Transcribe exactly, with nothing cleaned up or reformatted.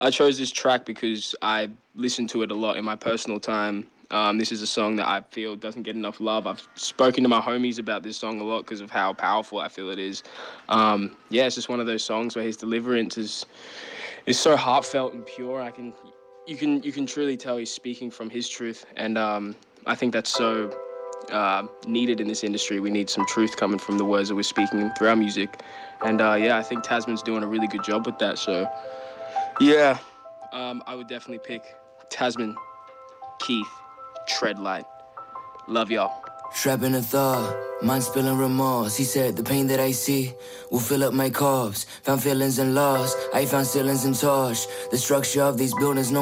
I chose this track because I listen to it a lot in my personal time. Um, this is a song that I feel doesn't get enough love. I've spoken to my homies about this song a lot because of how powerful I feel it is. Um, yeah, it's just one of those songs where his deliverance is is so heartfelt and pure. I can, you can, you can truly tell he's speaking from his truth, and um, I think that's so uh, needed in this industry. We need some truth coming from the words that we're speaking through our music, and uh, yeah, I think Tasman's doing a really good job with that. So yeah, um, I would definitely pick Tasman, Keith, Treadlight. Love y'all. Trapping a thought, mind spilling remorse. He said the pain that I see will fill up my corpse. Found feelings and loss, I found ceilings and torch. The structure of these buildings no